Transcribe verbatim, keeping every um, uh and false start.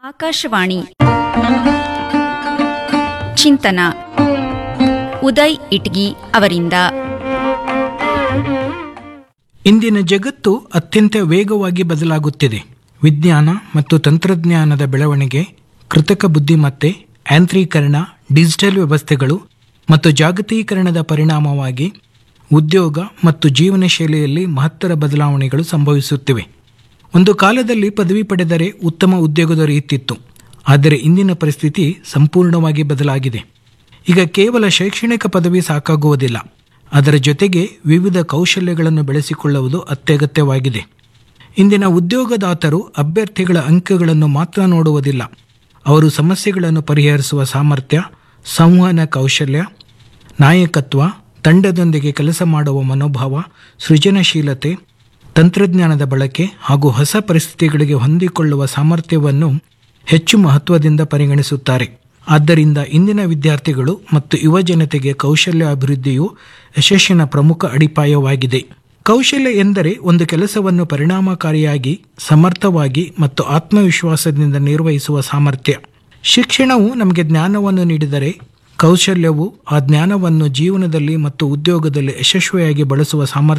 ಆಕಾಶವಾಣಿ ಚಿಂತನ ಉದಯ್ ಇಟ್ಗಿ ಅವರಿಂದ. ಇಂದಿನ ಜಗತ್ತು ಅತ್ಯಂತ ವೇಗವಾಗಿ ಬದಲಾಗುತ್ತಿದೆ. ವಿಜ್ಞಾನ ಮತ್ತು ತಂತ್ರಜ್ಞಾನದ ಬೆಳವಣಿಗೆ, ಕೃತಕ ಬುದ್ಧಿಮತ್ತೆ, ಯಾಂತ್ರೀಕರಣ, ಡಿಜಿಟಲ್ ವ್ಯವಸ್ಥೆಗಳು ಮತ್ತು ಜಾಗತೀಕರಣದ ಪರಿಣಾಮವಾಗಿ ಉದ್ಯೋಗ ಮತ್ತು ಜೀವನ ಶೈಲಿಯಲ್ಲಿ ಮಹತ್ತರ ಬದಲಾವಣೆಗಳು ಸಂಭವಿಸುತ್ತಿವೆ. ಒಂದು ಕಾಲದಲ್ಲಿ ಪದವಿ ಪಡೆದರೆ ಉತ್ತಮ ಉದ್ಯೋಗ ದೊರೆಯುತ್ತಿತ್ತು. ಆದರೆ ಇಂದಿನ ಪರಿಸ್ಥಿತಿ ಸಂಪೂರ್ಣವಾಗಿ ಬದಲಾಗಿದೆ. ಈಗ ಕೇವಲ ಶೈಕ್ಷಣಿಕ ಪದವಿ ಸಾಕಾಗುವುದಿಲ್ಲ. ಅದರ ಜೊತೆಗೆ ವಿವಿಧ ಕೌಶಲ್ಯಗಳನ್ನು ಬೆಳೆಸಿಕೊಳ್ಳುವುದು ಅತ್ಯಗತ್ಯವಾಗಿದೆ. ಇಂದಿನ ಉದ್ಯೋಗದಾತರು ಅಭ್ಯರ್ಥಿಗಳ ಅಂಕಗಳನ್ನು ಮಾತ್ರ ನೋಡುವುದಿಲ್ಲ. ಅವರು ಸಮಸ್ಯೆಗಳನ್ನು ಪರಿಹರಿಸುವ ಸಾಮರ್ಥ್ಯ, ಸಂವಹನ ಕೌಶಲ್ಯ, ನಾಯಕತ್ವ, ತಂಡದೊಂದಿಗೆ ಕೆಲಸ ಮಾಡುವ ಮನೋಭಾವ, ಸೃಜನಶೀಲತೆ, ತಂತ್ರಜ್ಞಾನದ ಬಳಕೆ ಹಾಗೂ ಹೊಸ ಪರಿಸ್ಥಿತಿಗಳಿಗೆ ಹೊಂದಿಕೊಳ್ಳುವ ಸಾಮರ್ಥ್ಯವನ್ನು ಹೆಚ್ಚು ಮಹತ್ವದಿಂದ ಪರಿಗಣಿಸುತ್ತಾರೆ. ಆದ್ದರಿಂದ ಇಂದಿನ ವಿದ್ಯಾರ್ಥಿಗಳು ಮತ್ತು ಯುವಜನತೆಗೆ ಕೌಶಲ್ಯ ಅಭಿವೃದ್ಧಿಯು ಯಶಸ್ಸಿನ ಪ್ರಮುಖ ಅಡಿಪಾಯವಾಗಿದೆ. ಕೌಶಲ್ಯ ಎಂದರೆ ಒಂದು ಕೆಲಸವನ್ನು ಪರಿಣಾಮಕಾರಿಯಾಗಿ, ಸಮರ್ಥವಾಗಿ ಮತ್ತು ಆತ್ಮವಿಶ್ವಾಸದಿಂದ ನಿರ್ವಹಿಸುವ ಸಾಮರ್ಥ್ಯ. ಶಿಕ್ಷಣವು ನಮಗೆ ಜ್ಞಾನವನ್ನು ನೀಡಿದರೆ, ಕೌಶಲ್ಯವು ಆ ಜ್ಞಾನವನ್ನು ಜೀವನದಲ್ಲಿ ಮತ್ತು ಉದ್ಯೋಗದಲ್ಲಿ ಯಶಸ್ವಿಯಾಗಿ ಬಳಸುವ ಸಾಮರ್ಥ್ಯ